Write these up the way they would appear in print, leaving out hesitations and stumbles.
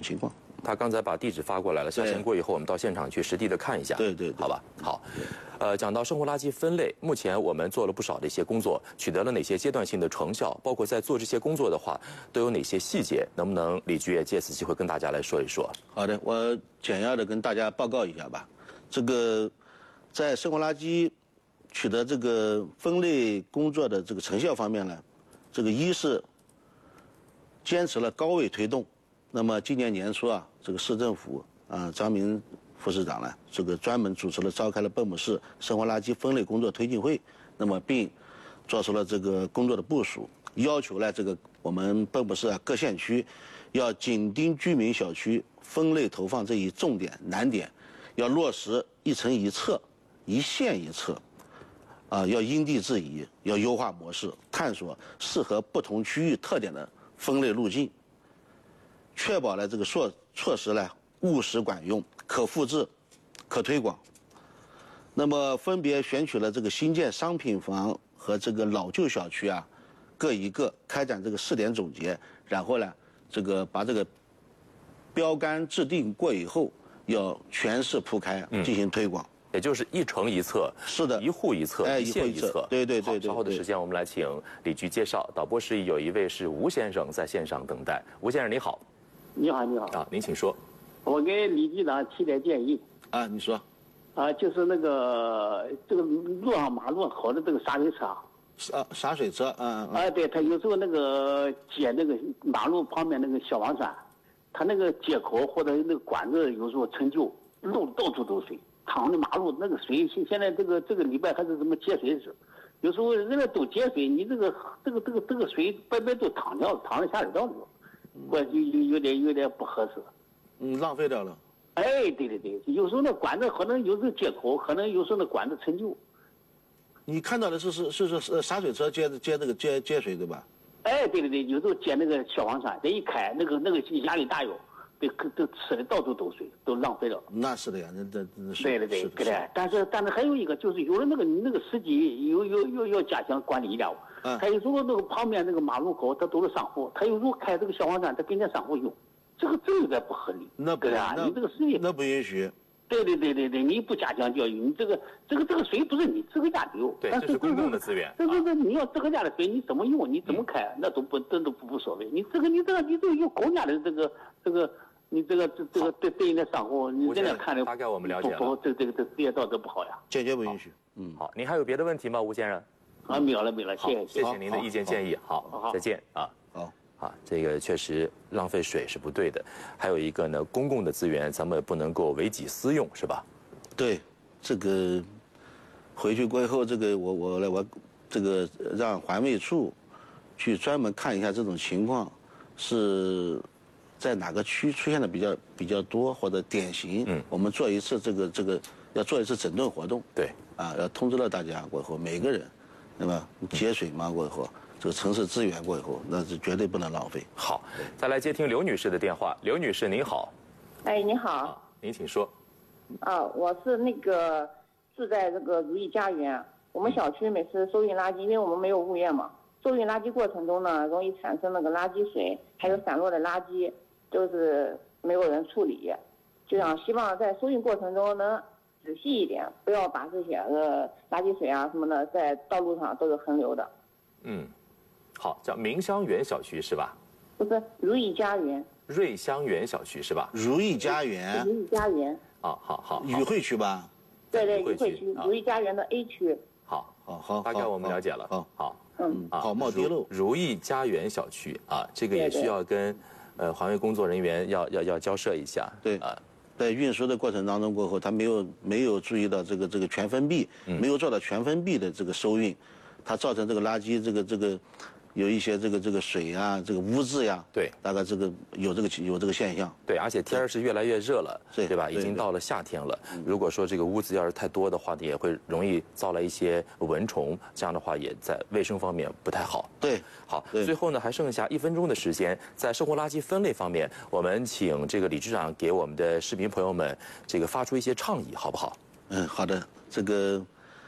情况。 他刚才把地址发过来了，下线过以后，我们到现场去实地的看一下。 对， 好吧，好。讲到生活垃圾分类，目前我们做了不少的一些工作，取得了哪些阶段性的成效？包括在做这些工作的话，都有哪些细节？能不能李局也借此机会跟大家来说一说？ 好的，我简要的跟大家报告一下吧。这个在生活垃圾取得这个分类工作的这个成效方面呢，这个一是坚持了高位推动。那么今年年初啊，这个市政府张明副市长呢，这个专门召开了蚌埠市生活垃圾分类工作推进会，那么并做出了这个工作的部署，要求呢这个我们蚌埠市各县区要紧盯居民小区分类投放这一重点难点，要落实一城一策、一县一策，要因地制宜，要优化模式，探索适合不同区域特点的分类路径。确保了这个措施呢务实管用、可复制、可推广。那么分别选取了这个新建商品房和这个老旧小区各一个，开展这个试点总结，然后呢这个把这个标杆制定过以后，要全市铺开进行推广。 也就是一城一策， 是的， 一户一策，一县一策。 对。 稍后的时间，我们来请李局介绍。导播室有一位是吴先生在线上等待。吴先生你好。 你好。 您请说。 我给李局长提点建议。 你说。 就是那个这个路上马路好的这个洒水车。 洒水车， 对，他有时候那个接那个马路旁边那个消防栓，他那个接口或者那个管子有时候陈旧，到处都水。淌的马路那个水，现在这个礼拜还是什么节水日，有时候人家都节水，你这个水白都淌掉了，淌到下水道里了，我就有点不合适。 浪费掉了。 对，有时候那管子可能有时候接口，可能有时候那管子陈旧。 你看到的是洒水车接水对吧？ 对，有时候接那个消防栓，这一开那个压力大哟。都吃的到处都水，都浪费了。那是的呀，对， 但是还有一个就是有的那个司机要加强管理一点。他有时候那个旁边那个马路口，他都是商户，他有时候开这个消防栓，他给人家商户用，这有点不合理。 那不你这个司机那不允许。 对，你不加强教育，你这个水不是你自个家留， 对，这是公共的资源。 这你要自个家的水，你怎么用，你怎么开，那都不所谓。你这个有公家的这个。你这个对人家商户，你人家看的大概我们了解了。 这职业道德不好呀， 坚决不允许。 好，您还有别的问题吗，吴先生？ 没有了，谢谢您的意见建议。好，再见啊。这个确实浪费水是不对的。还有一个呢，公共的资源咱们也不能够为己私用，是吧？ 对，这个回去过后，这个我这个让环卫处去专门看一下这种情况是。在哪个区出现的比较多或者典型，我们做一次这个要做一次整顿活动。 对， 要通知了大家过后，每个人，对吧？节水嘛过后，这个城市资源过后，那是绝对不能浪费。 好，再来接听刘女士的电话。刘女士您好。 你好。 您请说。 我是那个住在这个如意家园，我们小区每次收运垃圾，因为我们没有物业嘛，收运垃圾过程中呢，容易产生那个垃圾水，还有散落的垃圾。都是没有人处理，就希望在收运过程中能仔细一点，不要把这些垃圾水什么的在道路上都是横流的。 好，叫明香园小区是吧？ 不是，如意家园。 瑞香园小区是吧？ 如意家园。 如意家园。 好。 宇汇区吧？ 对，宇汇区，如意家园的 A 区。 好，大概我们了解了。好。 好，茂迪路如意家园小区这个也需要跟。环卫工作人员要交涉一下。 对在运输的过程当中过后，他没有注意到这个全封闭，没有做到全封闭的这个收运，它造成这个垃圾这个有一些这个水这个污渍对， 大概这个有这个现象。 对，而且天是越来越热了，对吧？已经到了夏天了。如果说这个污渍要是太多的话，也会容易招来一些蚊虫，这样的话也在卫生方面不太好。 对， 好，最后呢还剩下1分钟的时间，在生活垃圾分类方面，我们请这个李局长给我们的市民朋友们这个发出一些倡议，好不好？ 好的，这个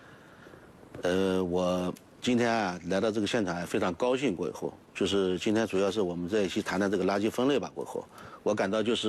我。今天来到这个现场非常高兴，过后就是今天主要是我们在一起谈谈这个垃圾分类吧。过后，我感到就是。